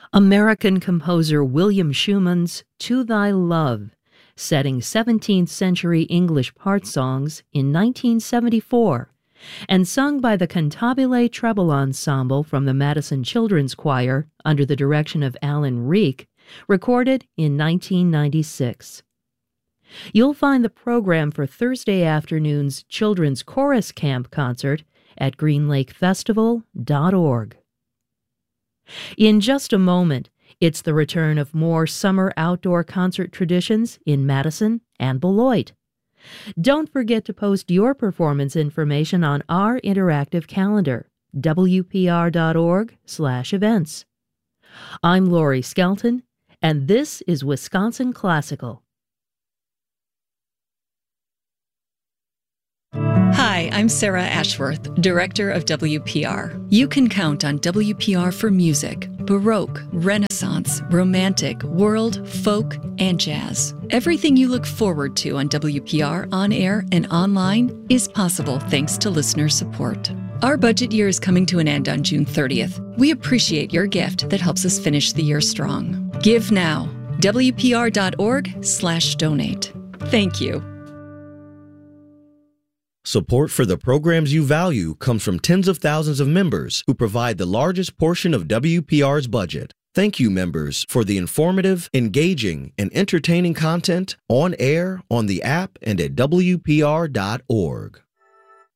American composer William Schumann's To Thy Love, setting 17th century English part songs in 1974, and sung by the Cantabile Treble Ensemble from the Madison Children's Choir under the direction of Alan Reek, recorded in 1996. You'll find the program for Thursday afternoon's Children's Chorus Camp concert at greenlakefestival.org. In just a moment, it's the return of more summer outdoor concert traditions in Madison and Beloit. Don't forget to post your performance information on our interactive calendar, wpr.org/events. I'm Lori Skelton, and this is Wisconsin Classical. Hi, I'm Sarah Ashworth, Director of WPR. You can count on WPR for music, Baroque, Renaissance, Romantic, World, Folk, and Jazz. Everything you look forward to on WPR on air and online is possible thanks to listener support. Our budget year is coming to an end on June 30th. We appreciate your gift that helps us finish the year strong. Give now. WPR.org/donate. Thank you. Support for the programs you value comes from tens of thousands of members who provide the largest portion of WPR's budget. Thank you, members, for the informative, engaging, and entertaining content on air, on the app, and at WPR.org.